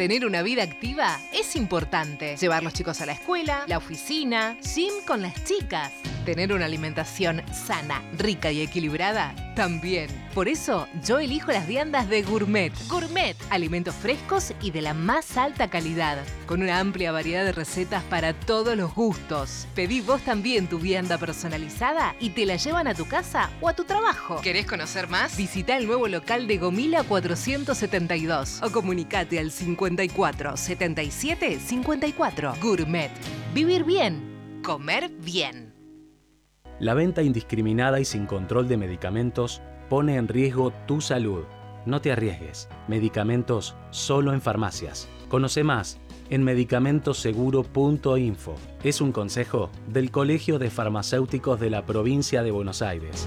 Tener una vida activa es importante. Llevar los chicos a la escuela, la oficina, gym con las chicas. Tener una alimentación sana, rica y equilibrada también. Por eso yo elijo las viandas de Gourmet. Gourmet, alimentos frescos y de la más alta calidad, con una amplia variedad de recetas para todos los gustos. Pedí vos también tu vianda personalizada y te la llevan a tu casa o a tu trabajo. ¿Querés conocer más? Visita el nuevo local de Gomila 472 o comunicate al 54 77 54. Gourmet. Vivir bien. Comer bien. La venta indiscriminada y sin control de medicamentos pone en riesgo tu salud. No te arriesgues. Medicamentos solo en farmacias. Conoce más en medicamentoseguro.info. Es un consejo del Colegio de Farmacéuticos de la Provincia de Buenos Aires.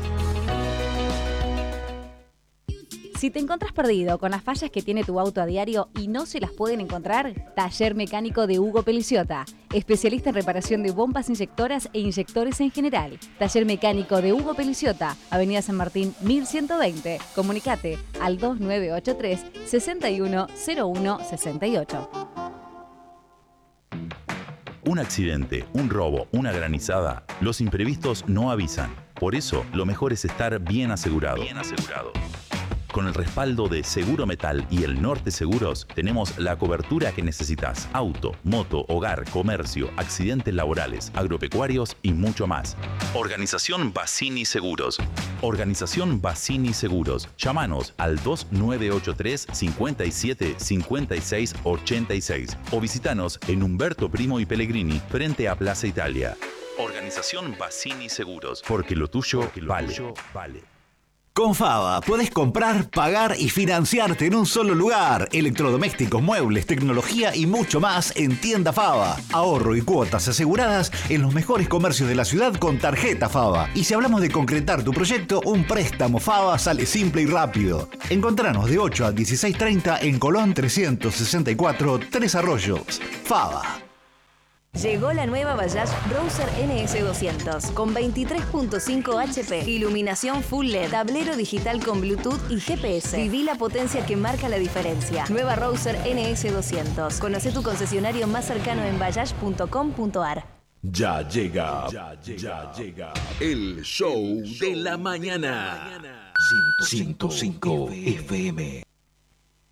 Si te encontrás perdido con las fallas que tiene tu auto a diario y no se las pueden encontrar, Taller Mecánico de Hugo Peliciota, especialista en reparación de bombas inyectoras e inyectores en general. Taller Mecánico de Hugo Peliciota, Avenida San Martín 1120. Comunicate al 2983 610168. Un accidente, un robo, una granizada, los imprevistos no avisan. Por eso, lo mejor es estar bien asegurado. Con el respaldo de Seguro Metal y el Norte Seguros, tenemos la cobertura que necesitas. Auto, moto, hogar, comercio, accidentes laborales, agropecuarios y mucho más. Organización Bassini Seguros. Organización Bassini Seguros. Llámanos al 2983 57 56 86 o visitanos en Humberto Primo y Pellegrini frente a Plaza Italia. Organización Bassini Seguros. Porque lo tuyo vale. Con Fava podés comprar, pagar y financiarte en un solo lugar. Electrodomésticos, muebles, tecnología y mucho más en Tienda Fava. Ahorro y cuotas aseguradas en los mejores comercios de la ciudad con tarjeta Fava. Y si hablamos de concretar tu proyecto, un préstamo Fava sale simple y rápido. Encontranos de 8 a 16:30 en Colón 364, Tres Arroyos. Fava. Llegó la nueva Bajaj Rouser NS200 con 23.5 HP, iluminación full LED, tablero digital con Bluetooth y GPS. Viví la potencia que marca la diferencia. Nueva Rouser NS200. Conoce tu concesionario más cercano en bajaj.com.ar. Ya llega el show de la mañana. 105 FM.